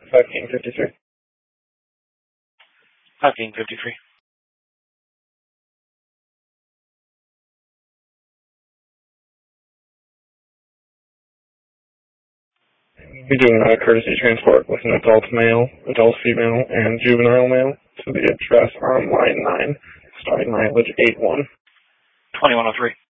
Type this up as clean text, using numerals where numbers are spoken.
5-53. 5-53. You're doing a courtesy transport with an adult male, adult female, and juvenile male to the address on line 9, starting mileage 81. 2103.